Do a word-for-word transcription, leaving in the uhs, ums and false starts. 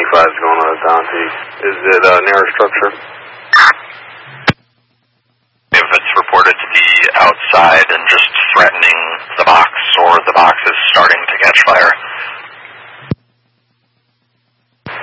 twenty-five is going on at Dante. Is it uh, near a structure? If it's reported to be outside and just threatening the box, or the box is